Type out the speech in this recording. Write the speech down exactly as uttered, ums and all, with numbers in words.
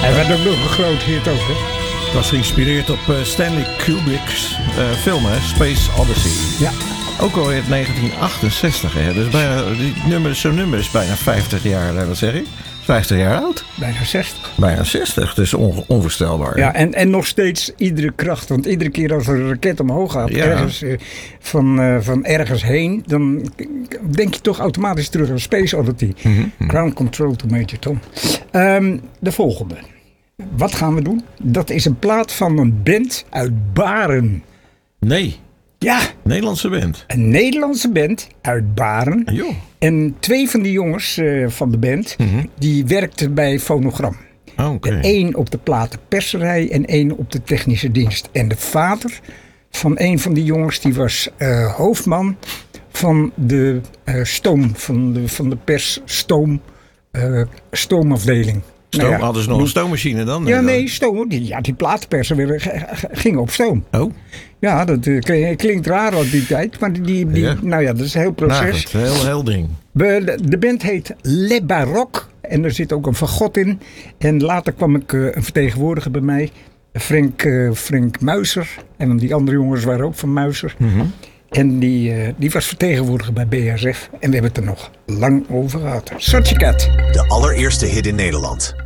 Hij werd ook nog een groot hit ook, hè? Het was geïnspireerd op uh, Stanley Kubrick's uh, film, hè? Space Odyssey. Ja. Ook al in negentien achtenzestig, hè? Dus bijna, die nummer, zo'n nummer is bijna vijftig jaar, wat zeg ik? vijftig jaar oud. Bijna zestig. Bijna zestig, dus on, onvoorstelbaar. Ja, en, en nog steeds iedere kracht. Want iedere keer als er een raket omhoog gaat, ja. ergens, uh, van, uh, van ergens heen, dan denk je toch automatisch terug aan Space Odyssey. Mm-hmm. Ground Control to Major Tom. Um, de volgende. Wat gaan we doen? Dat is een plaat van een band uit Baren. Nee. Ja. Nederlandse band. Een Nederlandse band uit Baren. Jo. En twee van die jongens uh, van de band, mm-hmm. die werkten bij Fonogram. Okay. Eén op de platenperserij en één op de technische dienst. En de vader van een van die jongens, die was uh, hoofdman van de uh, stoom, van de, van de persstoom, uh, stoomafdeling. Stoom, nou ja, hadden ze nog een stoommachine dan? Nee, ja, nee, stoom. Die, ja, die platenpersen gingen op stoom. Oh. Ja, dat uh, klinkt raar uit die tijd. Maar die, die, ja. nou ja, dat is een heel proces. Nou, heel, heel ding. De, de band heet Le Baroque. En er zit ook een fagot in. En later kwam ik uh, een vertegenwoordiger bij mij. Frank, uh, Frank Muizer. En die andere jongens waren ook van Muizer. Mm-hmm. En die, uh, die was vertegenwoordiger bij B A S F. En we hebben het er nog lang over gehad. Such a Cat. De allereerste hit in Nederland.